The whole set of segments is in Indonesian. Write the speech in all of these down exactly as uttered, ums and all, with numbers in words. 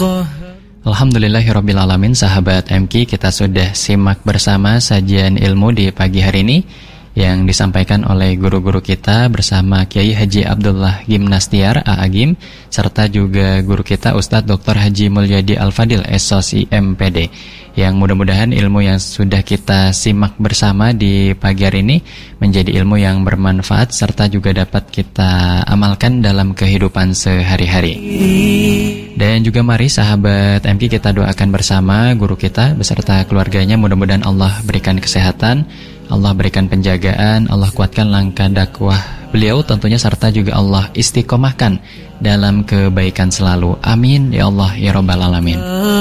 Alhamdulillahirrabbilalamin, sahabat M K, kita sudah simak bersama sajian ilmu di pagi hari ini yang disampaikan oleh guru-guru kita bersama Kiai Haji Abdullah Gimnastiar A A Gim, serta juga guru kita Ustadz Doktor Haji Mulyadi Al-Fadil S O S I M P D. Yang mudah-mudahan ilmu yang sudah kita simak bersama di pagi hari ini menjadi ilmu yang bermanfaat serta juga dapat kita amalkan dalam kehidupan sehari-hari. Dan juga mari sahabat M K, kita doakan bersama guru kita beserta keluarganya, mudah-mudahan Allah berikan kesehatan, Allah berikan penjagaan, Allah kuatkan langkah dakwah beliau tentunya, serta juga Allah istiqomahkan dalam kebaikan selalu. Amin ya Allah ya Rabbal Alamin.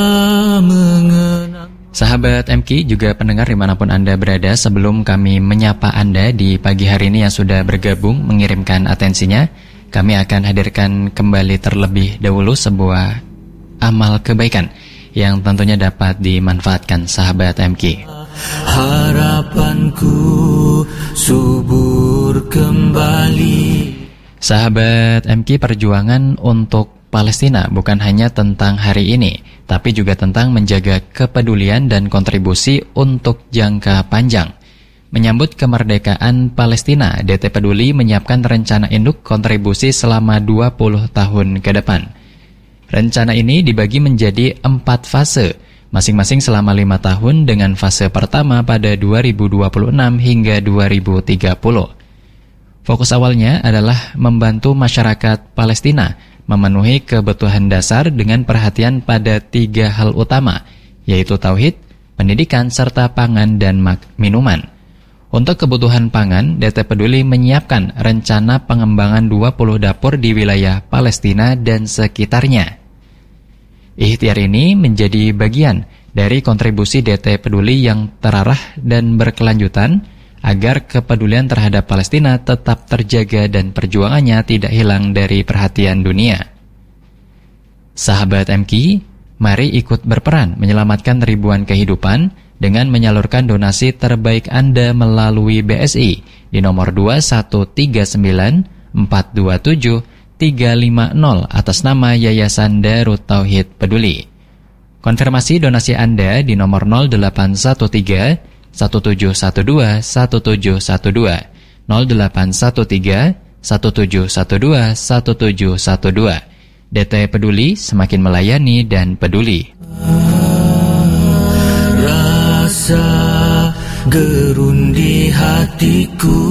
Sahabat M K, juga pendengar dimanapun Anda berada, sebelum kami menyapa Anda di pagi hari ini yang sudah bergabung mengirimkan atensinya, kami akan hadirkan kembali terlebih dahulu sebuah amal kebaikan yang tentunya dapat dimanfaatkan sahabat M K. Harapanku subur kembali. Sahabat M K, perjuangan untuk Palestina bukan hanya tentang hari ini, tapi juga tentang menjaga kepedulian dan kontribusi untuk jangka panjang. Menyambut kemerdekaan Palestina, D T Peduli menyiapkan rencana induk kontribusi selama dua puluh tahun ke depan. Rencana ini dibagi menjadi empat fase, masing-masing selama lima tahun dengan fase pertama pada dua ribu dua puluh enam hingga dua ribu tiga puluh. Fokus awalnya adalah membantu masyarakat Palestina memenuhi kebutuhan dasar dengan perhatian pada tiga hal utama, yaitu tauhid, pendidikan, serta pangan dan minuman. Untuk kebutuhan pangan, D T Peduli menyiapkan rencana pengembangan dua puluh dapur di wilayah Palestina dan sekitarnya. Ikhtiar ini menjadi bagian dari kontribusi D T Peduli yang terarah dan berkelanjutan agar kepedulian terhadap Palestina tetap terjaga dan perjuangannya tidak hilang dari perhatian dunia. Sahabat M K, mari ikut berperan menyelamatkan ribuan kehidupan dengan menyalurkan donasi terbaik Anda melalui B S I di nomor dua satu tiga sembilan empat dua tujuh tiga lima nol atas nama Yayasan Darut Tauhid Peduli. Konfirmasi donasi Anda di nomor nol delapan satu tiga satu tujuh satu dua satu tujuh satu dua, nol delapan satu tiga satu tujuh satu dua satu tujuh satu dua. D T Peduli, semakin melayani dan peduli. Gerun di hatiku.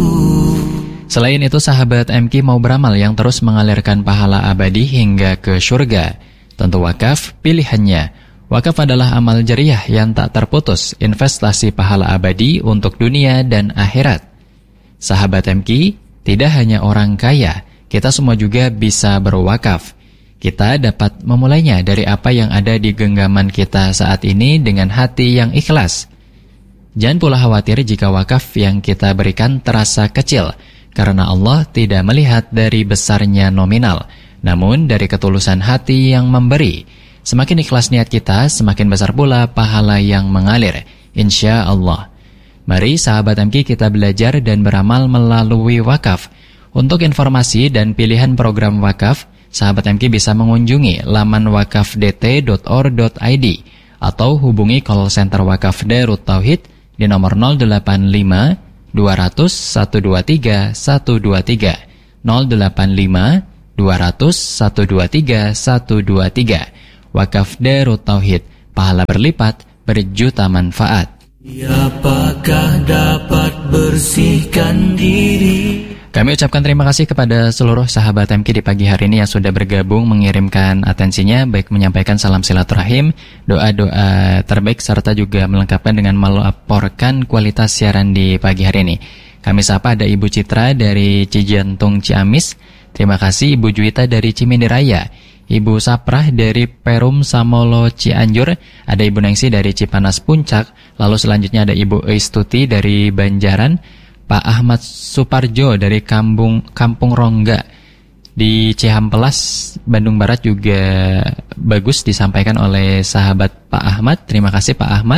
Selain itu, sahabat M K mau beramal yang terus mengalirkan pahala abadi hingga ke surga. Tentu wakaf pilihannya. Wakaf adalah amal jariah yang tak terputus, investasi pahala abadi untuk dunia dan akhirat. Sahabat M K, tidak hanya orang kaya, kita semua juga bisa berwakaf. Kita dapat memulainya dari apa yang ada di genggaman kita saat ini dengan hati yang ikhlas. Jangan pula khawatir jika wakaf yang kita berikan terasa kecil, karena Allah tidak melihat dari besarnya nominal, namun dari ketulusan hati yang memberi. Semakin ikhlas niat kita, semakin besar pula pahala yang mengalir, insya Allah. Mari sahabat M K, kita belajar dan beramal melalui wakaf. Untuk informasi dan pilihan program wakaf, sahabat M K bisa mengunjungi laman wakaf d t dot or dot i d atau hubungi call center wakaf Darut Tauhid di nomor nol delapan lima dua nol nol satu dua tiga satu dua tiga, nol delapan lima dua nol nol satu dua tiga satu dua tiga. Wakaf Darut Tauhid, pahala berlipat, berjuta manfaat. Apakah dapat bersihkan diri? Kami ucapkan terima kasih kepada seluruh sahabat M K di pagi hari ini yang sudah bergabung mengirimkan atensinya, baik menyampaikan salam silaturahim, doa-doa terbaik, serta juga melengkapkan dengan melaporkan kualitas siaran di pagi hari ini. Kami sapa ada Ibu Citra dari Cijantung Ciamis, terima kasih Ibu Juwita dari Cimindi Raya, Ibu Saprah dari Perum Samolo Cianjur, ada Ibu Nengsi dari Cipanas Puncak, lalu selanjutnya ada Ibu Eistuti dari Banjaran, Pak Ahmad Suparjo dari Kampung, Kampung Rongga di Cihampelas, Bandung Barat juga bagus disampaikan oleh sahabat Pak Ahmad. Terima kasih Pak Ahmad.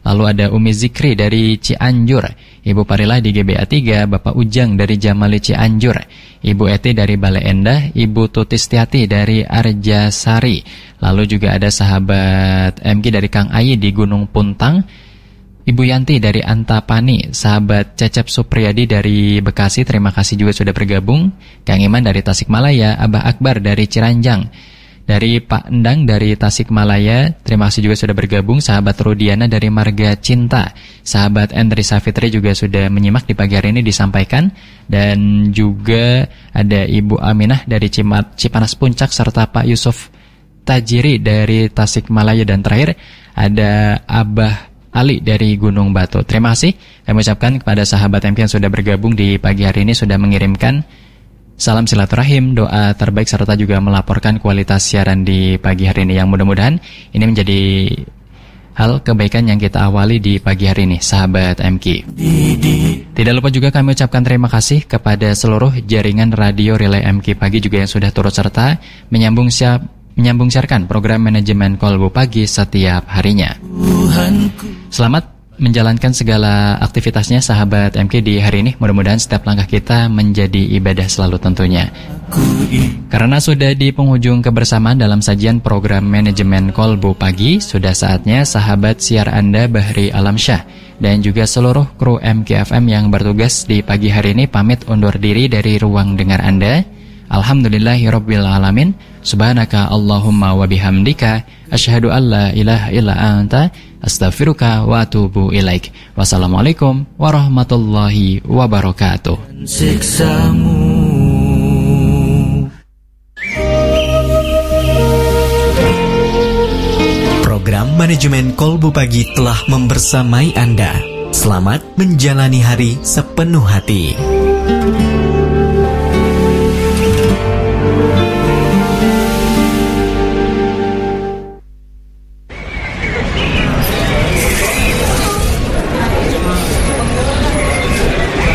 Lalu ada Umi Zikri dari Cianjur, Ibu Parilah di G B A tiga, Bapak Ujang dari Jamali Cianjur, Ibu Eti dari Bale Endah, Ibu Tutistiati dari Arjasari. Lalu juga ada sahabat M K dari Kang Ayi di Gunung Puntang, Ibu Yanti dari Antapani, sahabat Cecep Supriyadi dari Bekasi, terima kasih juga sudah bergabung. Kang Iman dari Tasikmalaya, Abah Akbar dari Ciranjang. Dari Pak Endang dari Tasikmalaya, terima kasih juga sudah bergabung. Sahabat Rudiana dari Marga Cinta, sahabat Endri Safitri juga sudah menyimak di pagi hari ini disampaikan. Dan juga ada Ibu Aminah dari Cimat, Cipanas Puncak, serta Pak Yusuf Tajiri dari Tasikmalaya. Dan terakhir ada Abah Ali dari Gunung Batu. Terima kasih kami ucapkan kepada sahabat M K yang sudah bergabung di pagi hari ini, sudah mengirimkan salam silaturahim, doa terbaik, serta juga melaporkan kualitas siaran di pagi hari ini, yang mudah-mudahan ini menjadi hal kebaikan yang kita awali di pagi hari ini, sahabat M K. Tidak lupa juga kami ucapkan terima kasih kepada seluruh jaringan radio Relay M K Pagi juga yang sudah turut serta menyambung siap menyambung siarkan program manajemen Kolbu Pagi setiap harinya. Selamat menjalankan segala aktivitasnya sahabat M K di hari ini. Mudah-mudahan setiap langkah kita menjadi ibadah selalu tentunya. Karena sudah di penghujung kebersamaan dalam sajian program manajemen Kolbu Pagi, sudah saatnya sahabat siar Anda Bahri Alamsyah dan juga seluruh kru M K F M yang bertugas di pagi hari ini pamit undur diri dari ruang dengar Anda. Alhamdulillahirabbil alamin. Subhanaka Allahumma wa bihamdika asyhadu an la ilaha illa anta astaghfiruka wa atubu ilaik. Wassalamualaikum warahmatullahi wabarakatuh. Siksamu. Program manajemen Kolbu Pagi telah membersamai Anda. Selamat menjalani hari sepenuh hati.